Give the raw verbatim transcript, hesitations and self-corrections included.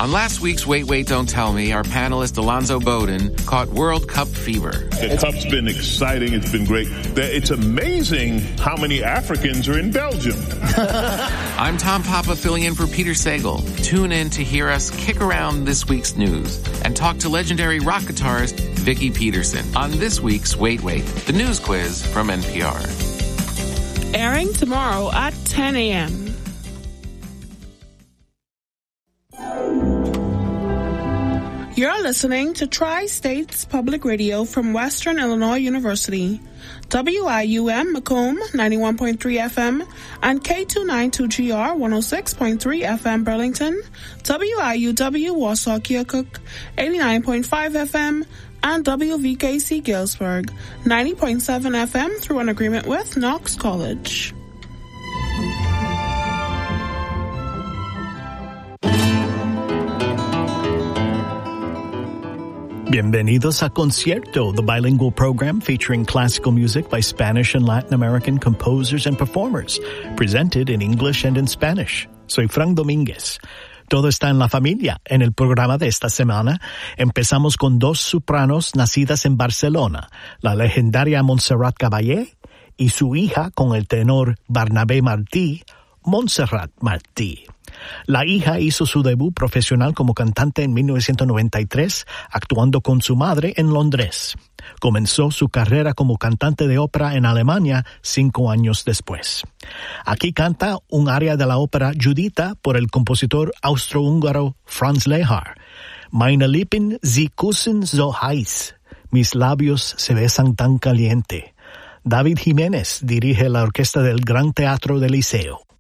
On last week's Wait, Wait, Don't Tell Me, our panelist Alonzo Bowden caught World Cup fever. The Cup's been exciting. It's been great. It's amazing how many Africans are in Belgium. I'm Tom Papa filling in for Peter Sagal. Tune in to hear us kick around this week's news and talk to legendary rock guitarist Vicki Peterson on this week's Wait, Wait, the news quiz from N P R. Airing tomorrow at ten a.m. You're listening to Tri-States Public Radio from Western Illinois University. W I U M Macomb, ninety-one point three F M, and K two ninety-two G R, one oh six point three F M Burlington, W I U W Warsaw Keokuk, eighty-nine point five F M, and W V K C Galesburg, ninety point seven F M through an agreement with Knox College. Bienvenidos a Concierto, the bilingual program featuring classical music by Spanish and Latin American composers and performers, presented in English and in Spanish. Soy Frank Domínguez. Todo está en la familia. En el programa de esta semana, empezamos con dos sopranos nacidas en Barcelona, la legendaria Montserrat Caballé y su hija con el tenor Barnabé Martí, Montserrat Martí. La hija hizo su debut profesional como cantante en mil novecientos noventa y tres, actuando con su madre en Londres. Comenzó su carrera como cantante de ópera en Alemania cinco años después. Aquí canta un aria de la ópera Judita por el compositor austrohúngaro Franz Lehár. Meine Lippen, sie küssen so heiß. Mis labios se besan tan caliente. David Jiménez dirige la orquesta del Gran Teatro del Liceo.